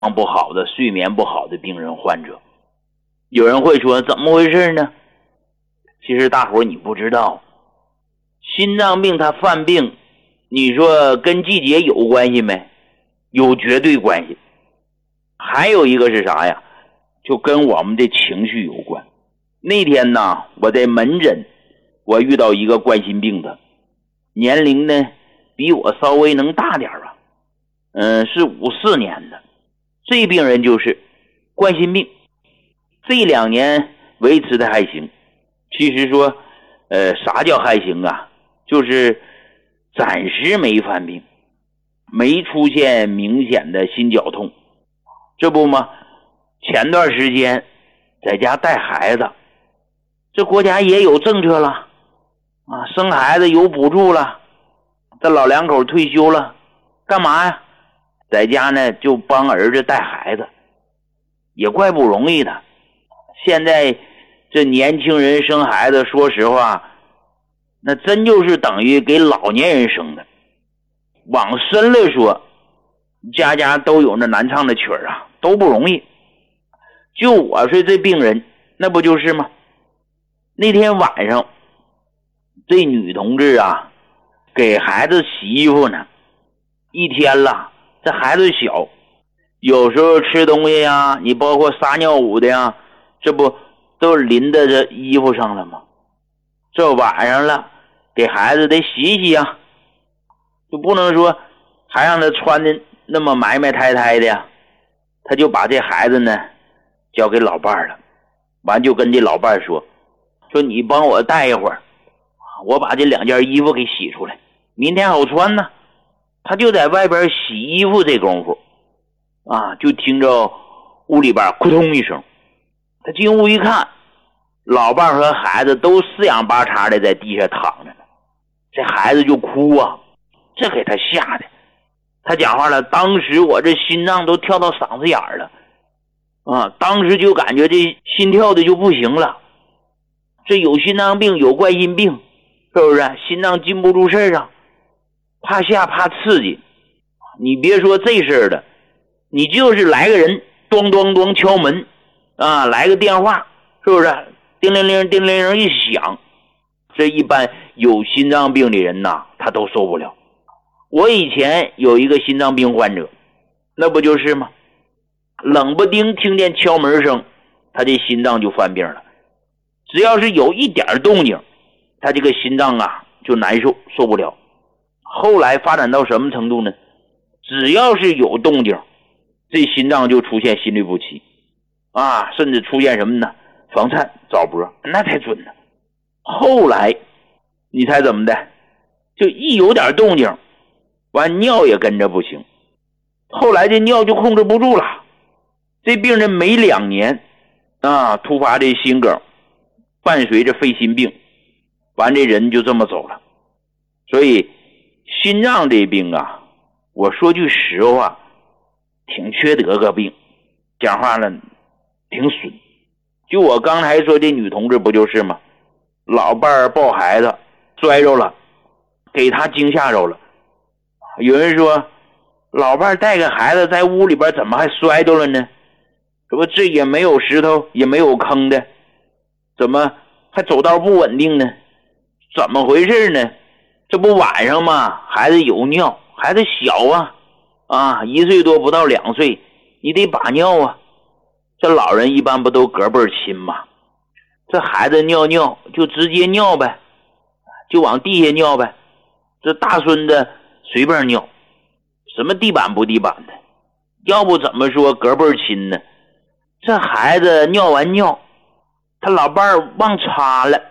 不好的、睡眠不好的病人患者。有人会说怎么回事呢？其实大伙你不知道，心脏病它犯病，你说跟季节有关系没？有绝对关系。还有一个是啥呀？就跟我们的情绪有关。那天呢，我在门诊，我遇到一个冠心病的，年龄呢比我稍微能大点吧，是54年的。这病人就是冠心病，这2年维持的还行。其实说啥叫还行啊？就是暂时没犯病，没出现明显的心绞痛。这不吗？前段时间在家带孩子，这国家也有政策了啊，生孩子有补助了，这老两口退休了，干嘛呀？在家呢就帮儿子带孩子，也怪不容易的。现在这年轻人生孩子，说实话，那真就是等于给老年人生的。往深了说，家家都有那难唱的曲儿啊，都不容易。就我说这病人，那不就是吗？那天晚上，这女同志啊，给孩子洗衣服呢，一天了，这孩子小，有时候吃东西呀，你包括撒尿捂的呀，这不都淋在这衣服上了吗？这晚上了，给孩子得洗洗啊，就不能说还让他穿的那么埋埋汰汰的呀。他就把这孩子呢交给老伴了，完就跟这老伴说你帮我带一会儿，我把这2件衣服给洗出来，明天好穿呢。他就在外边洗衣服这功夫啊，就听着屋里边扑通一声，他进屋一看，老伴和孩子都四仰八叉的在地下躺着呢。这孩子就哭啊，这给他吓的。他讲话了，当时我这心脏都跳到嗓子眼儿了啊，当时就感觉这心跳的就不行了。这有心脏病有冠心病，是不是心脏禁不住事儿啊？怕吓怕刺激。你别说这事儿的，你就是来个人咚咚咚敲门啊，来个电话，是不是叮铃铃叮铃铃一响，这一般有心脏病的人呐，他都受不了。我以前有一个心脏病患者，那不就是吗？冷不丁听见敲门声，他这心脏就犯病了。只要是有一点动静，他这个心脏啊就难受，受不了。后来发展到什么程度呢？只要是有动静，这心脏就出现心律不齐啊，甚至出现什么呢？房颤、早搏，那才准呢。后来你猜怎么的？就一有点动静，完尿也跟着不行。后来这尿就控制不住了，这病人没2年啊，突发这心梗，伴随着肺心病，完这人就这么走了。所以心脏这病啊，我说句实话，挺缺德个病，讲话了挺损。就我刚才说这女同志不就是吗？老伴儿抱孩子摔着了，给她惊吓着了。有人说老伴儿带个孩子在屋里边怎么还摔着了呢？这也没有石头也没有坑的，怎么还走道不稳定呢？怎么回事呢？这不晚上吗？孩子有尿，孩子小啊，1岁多不到2岁，你得把尿啊。这老人一般不都隔辈亲吗？这孩子尿尿就直接尿呗，就往地下尿呗。这大孙子随便尿，什么地板不地板的，要不怎么说隔辈亲呢？这孩子尿完尿，他老伴儿忘擦了，